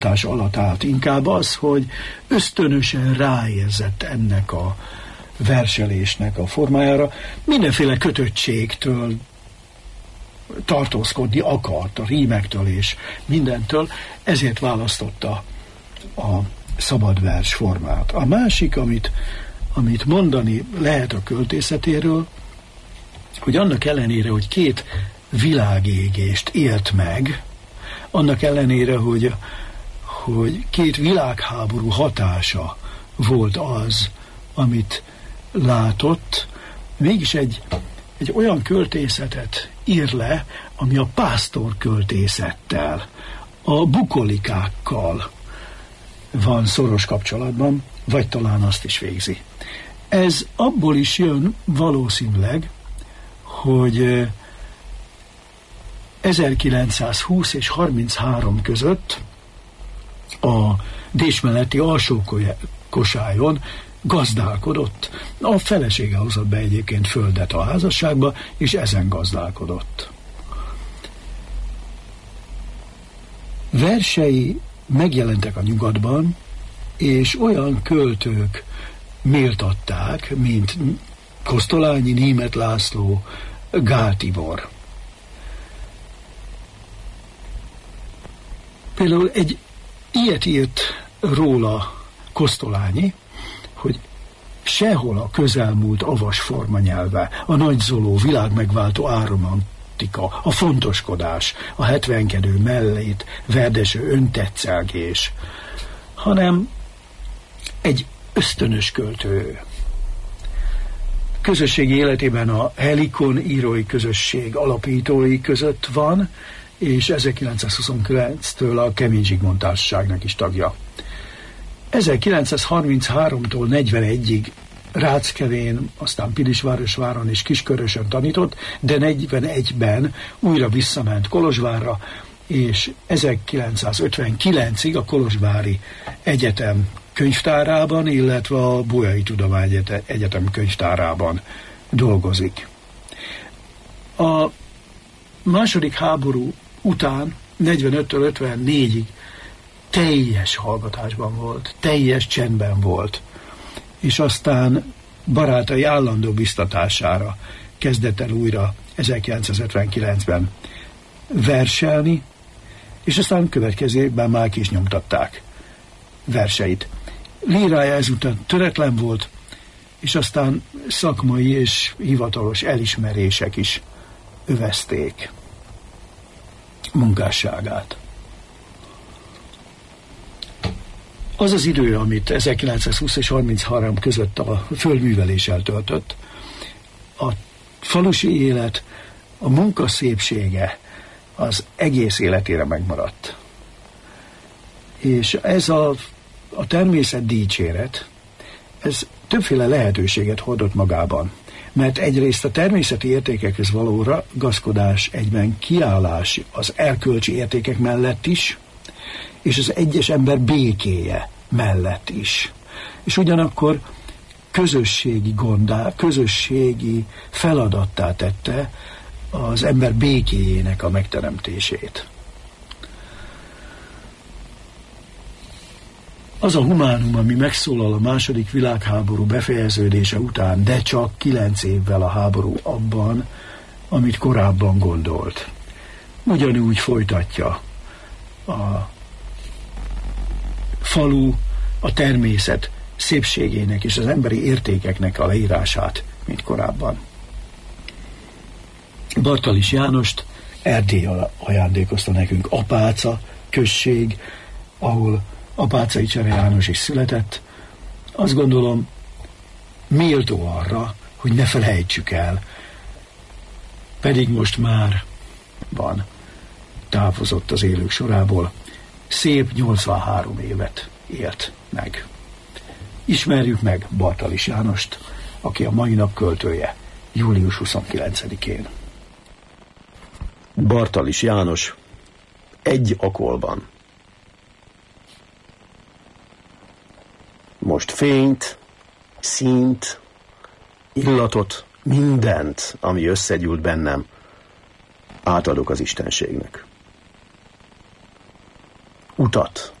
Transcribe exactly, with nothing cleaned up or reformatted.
alatt állt, inkább az, hogy ösztönösen ráérzett ennek a verselésnek a formájára, mindenféle kötöttségtől tartózkodni akart, a rímektől és mindentől, ezért választotta a szabad vers formát. A másik, amit, amit mondani lehet a költészetéről, hogy annak ellenére, hogy két világégést élt meg, annak ellenére, hogy, hogy két világháború hatása volt az, amit látott, mégis egy, egy olyan költészetet ír le, ami a pásztor költészettel, a bukolikákkal van szoros kapcsolatban, vagy talán azt is végzi. Ez abból is jön valószínűleg, hogy ezerkilencszázhúsz és harminchárom között a Dés melletti alsó kosályon gazdálkodott. A felesége hozott be egyébként földet a házasságba, és ezen gazdálkodott. Versei megjelentek a nyugatban, és olyan költők méltatták, mint Kosztolányi, Németh László, Gál Tibor. Például egy ilyet írt róla Kosztolányi, hogy sehol a közelmúlt avas formanyelve, a nagyzoló, világmegváltó áromantika, a fontoskodás, a hetvenkedő mellét, verdeső öntetszelgés, hanem egy ösztönös költő. Közösségi életében a Helikon írói közösség alapítói között van, és ezerkilencszázhuszonkilenctől a Kemény Zsigmond Társaságnak is tagja. ezerkilencszázharmincháromtól negyvenegyig Ráckevén, aztán Pilisvárosváron és Kiskörösön tanított, de negyvenegyben újra visszament Kolozsvárra, és ezerkilencszázötvenkilencig a Kolozsvári Egyetem könyvtárában, illetve a Bolyai Tudományegyetem könyvtárában dolgozik. A második háború után, negyvenöttől ötvennégyig teljes hallgatásban volt, teljes csendben volt, és aztán barátai állandó biztatására kezdett el újra ezerkilencszázötvenkilencben verselni, és aztán következő évben már ki is nyomtatták verseit. Lírája ezután töretlen volt, és aztán szakmai és hivatalos elismerések is övezték munkásságát. Az az idő, amit ezerkilencszázhúsz és harminchárom között a földműveléssel töltött, a falusi élet, a munka szépsége az egész életére megmaradt. És ez a, a természet dicséret, ez többféle lehetőséget hordott magában. Mert egyrészt a természeti értékekhez való ragaszkodás, egyben kiállás az erkölcsi értékek mellett is, és az egyes ember békéje mellett is. És ugyanakkor közösségi gondá, közösségi feladattá tette az ember békéjének a megteremtését. Az a humánum, ami megszólal a második világháború befejeződése után, de csak kilenc évvel a háború abban, amit korábban gondolt. Ugyanúgy folytatja a falu, a természet szépségének és az emberi értékeknek a leírását, mint korábban. Bartalis Jánost Erdély ajándékozta nekünk, Apáca község, ahol Apáczai Csere János is született. Azt gondolom, méltó arra, hogy ne felejtsük el, pedig most már van, távozott az élők sorából, szép nyolcvanhárom évet élt meg. Ismerjük meg Bartalis Jánost, aki a mai nap költője, július huszonkilencedikén. Bartalis János, Egy akolban. Most fényt, színt, illatot, mindent, ami összegyűlt bennem, átadok az Istenségnek. Utat,